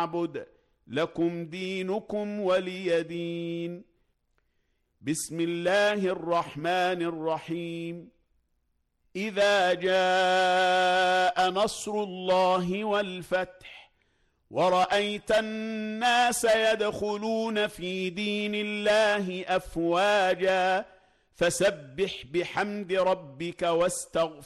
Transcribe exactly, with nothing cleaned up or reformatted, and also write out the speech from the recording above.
فاعبد لكم دينكم ولي دين. بسم الله الرحمن الرحيم. إذا جاء نصر الله والفتح ورأيت الناس يدخلون في دين الله أفواجا فسبح بحمد ربك واستغفر